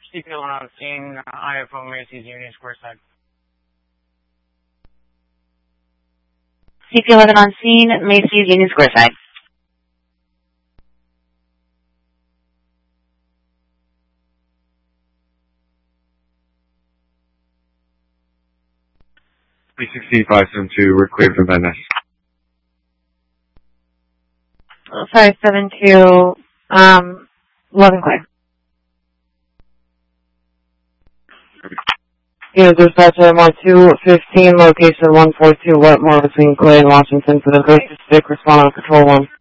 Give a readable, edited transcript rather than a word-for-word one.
CP11 on scene, IFO Macy's Union Square side. CP11 on scene, Macy's Union Square side. B6572, we're cleared for Van Ness. 572, 11 clear. Yeah, dispatcher MR215, location 142 Wetmore between Clay and Washington for the basic stick, respond on control 1.